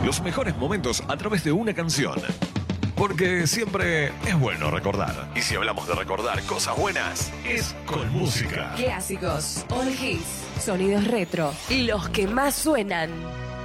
Los mejores momentos a través de una canción. Porque siempre es bueno recordar. Y si hablamos de recordar cosas buenas, es con música. Clásicos, all hits, sonidos retro y los que más suenan.